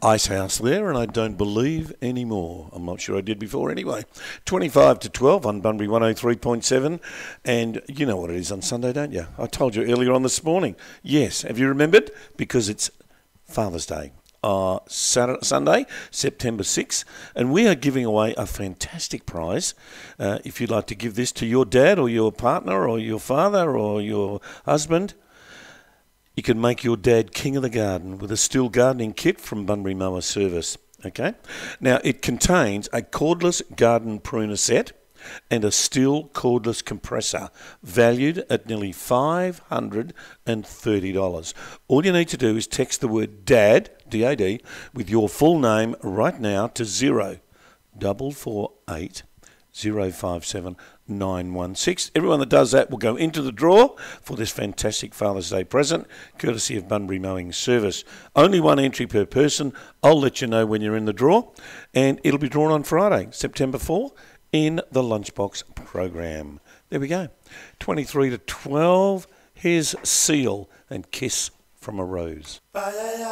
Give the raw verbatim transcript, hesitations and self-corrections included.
Icehouse there, and I don't believe anymore. I'm not sure I did before anyway. twenty-five to twelve on Bunbury one oh three point seven, and you know what it is on Sunday, don't you? I told you earlier on this morning. Yes, have you remembered? Because it's Father's Day. Uh, Saturday, Sunday, September sixth, and we are giving away a fantastic prize. Uh, if you'd like to give this to your dad or your partner or your father or your husband, you can make your dad king of the garden with a Stihl gardening kit from Bunbury Mower Service. Okay, now it contains a cordless garden pruner set and a Stihl cordless compressor valued at nearly five hundred thirty dollars. All you need to do is text the word DAD, D A D, with your full name right now to zero double four eight zero five seven nine one six. Everyone that does that will go into the draw for this fantastic Father's Day present, courtesy of Bunbury Mowing Service. Only one entry per person. I'll let you know when you're in the draw, and it'll be drawn on Friday, September fourth, in the Lunchbox program. There we go. twenty-three to twelve. Here's Seal and Kiss from a Rose.